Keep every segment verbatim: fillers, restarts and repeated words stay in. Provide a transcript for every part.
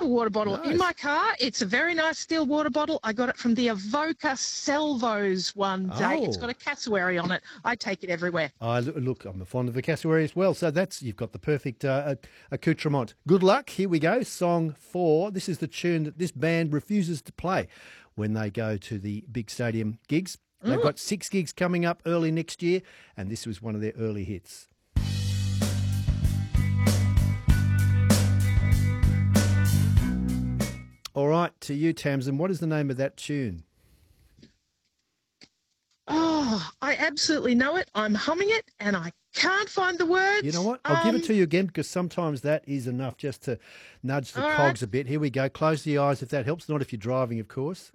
a water bottle Nice. in my car. It's a very nice steel water bottle. I got it from the Avoca Salvos one day. It's Oh. got a cassowary on it. I take it everywhere. I look, look, I'm fond of the cassowary as well. So that's you've got the perfect uh, accoutrement. Good luck. Here we go. Song four. This is the tune that this band refuses to play when they go to the big stadium gigs. They've got six gigs coming up early next year, and this was one of their early hits. All right, to you, Tamsin, what is the name of that tune? Oh, I absolutely know it. I'm humming it, and I can't find the words. You know what? I'll um, give it to you again because sometimes that is enough just to nudge the All right. cogs a bit. Here we go. Close the eyes if that helps. Not if you're driving, of course.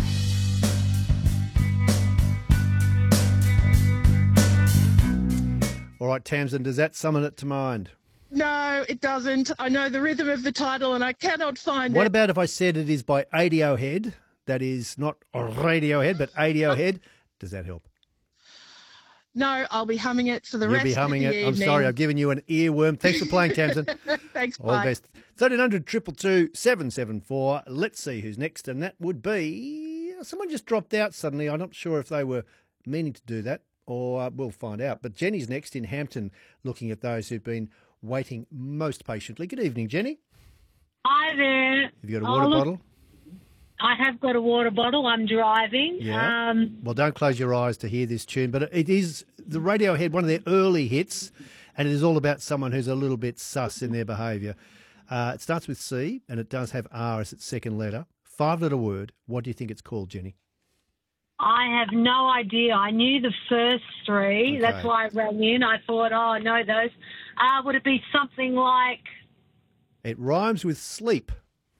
All right, Tamsin, does that summon it to mind? No, it doesn't. I know the rhythm of the title, and I cannot find What it. about if I said it is by Radiohead? That is not Radiohead, but Radiohead. Does that help? No, I'll be humming it for the You'll rest be humming of the it. I'm evening. sorry, I've given you an earworm. Thanks for playing, Tamsin. Thanks, All the bye. best. thirteen hundred, two two two, seven seven four. Let's see who's next, and that would be someone just dropped out suddenly. I'm not sure if they were meaning to do that, or uh, we'll find out. But Jenny's next in Hampton, looking at those who've been waiting most patiently. Good evening, Jenny. Hi there. Have you got a Oh, water look, bottle? I have got a water bottle. I'm driving. Yeah. Um, Well, don't close your eyes to hear this tune, but it is the Radiohead, one of their early hits, and it is all about someone who's a little bit sus in their behaviour. Uh, it starts with C, and it does have R as its second letter. Five-letter word. What do you think it's called, Jenny? I have no idea. I knew the first three. Okay. That's why I rang in. I thought, oh, I know those. Uh, would it be something like It rhymes with sleep.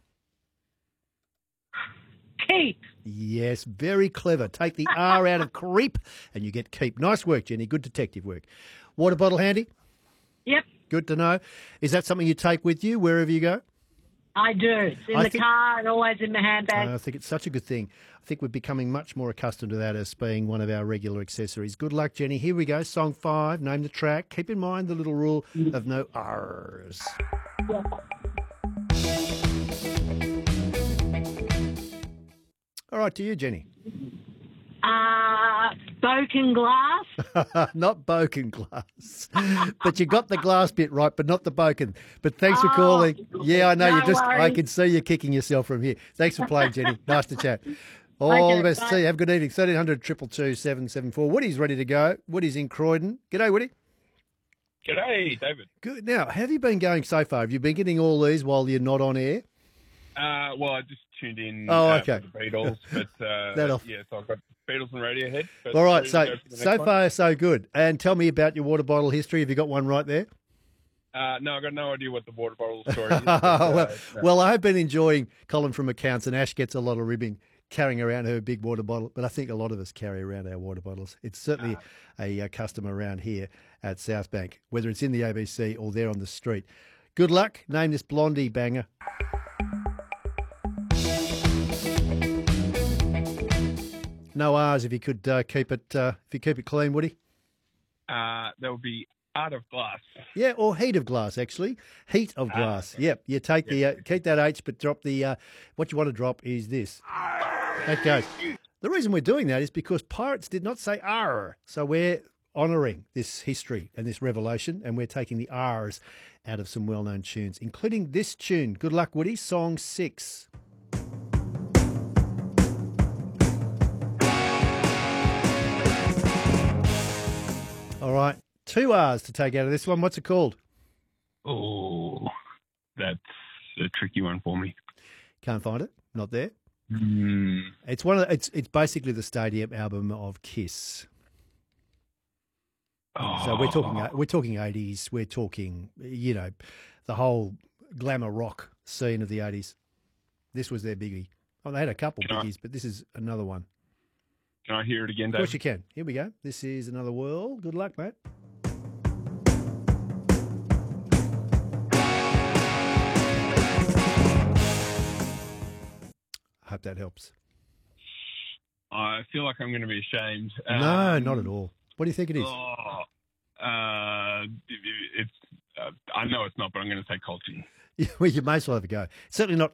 keep? Yes, very clever. Take the R out of creep, and you get keep. Nice work, Jenny. Good detective work. Water bottle handy? Yep, Good to know. Is that something you take with you wherever you go? I do. It's in I the think- car and always in my handbag. I think it's such a good thing. I think we're becoming much more accustomed to that as being one of our regular accessories. Good luck, Jenny. Here we go. Song five. Name the track. Keep in mind the little rule of no R's. All right, to you, Jenny. Uh, broken glass. Not Boken glass. But you got the glass bit right, but not the Boken. But thanks for Oh, calling. Yeah, I know. no you just I worries. can see you kicking yourself from here. Thanks for playing, Jenny. Nice to chat. All Okay, the best. bye. See you. Have a good evening. thirteen hundred, two two two, seven seven four. Woody's ready to go. Woody's in Croydon. G'day, Woody. G'day, David. Good. Now, have you been going so far? Have you been getting all these while you're not on air? Uh, well, I just tuned in Oh, uh, okay. for the Beatles, but uh, That'll- yeah, so I've got Beatles and Radiohead. But All right. ready to So, go for the so next one? far, so good. And tell me about your water bottle history. Have you got one right there? Uh, no, I've got no idea what the water bottle story is. but, uh, well, no. well, I've been enjoying Colin from Accounts, and Ash gets a lot of ribbing carrying around her big water bottle, but I think a lot of us carry around our water bottles. It's certainly a, uh custom around here at South Bank, whether it's in the A B C or there on the street. Good luck. Name this Blondie banger. No R's if you could uh, keep it uh, if you keep it clean, Woody. uh, there will be Art of Glass. Yeah, or heat of glass, actually. Heat of glass. Yep. You take the uh, keep that H, but drop the. Uh, what you want to drop is this. That goes. The reason we're doing that is because pirates did not say R, so we're honouring this history and this revelation, and we're taking the R's out of some well-known tunes, including this tune. Good luck, Woody. Song six. All right, two R's to take out of this one. What's it called? Oh, that's a tricky one for me. Can't find it. Not there. Mm, It's one of the, it's it's basically the stadium album of Kiss. oh, So we're talking we're talking eighties. We're talking you know the whole glamour rock scene of the eighties. This was their biggie. Oh, they had a couple Can I- biggies, but this is another one. Can I hear it again, Of course David? you can. Here we go. This is Another World. Good luck, mate. I hope that helps. I feel like I'm going to be ashamed. No, Um, not at all. What do you think it is? Oh, uh, it's. Uh, I know it's not, but I'm going to say Colty. Well, you may as well have a go. Certainly not